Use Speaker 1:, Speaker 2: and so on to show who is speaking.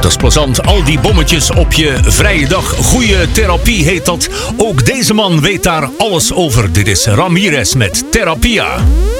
Speaker 1: Dat is plezant, al die bommetjes op je vrije dag. Goeie therapie heet dat. Ook deze man weet daar alles over. Dit is Ramirez met Therapia.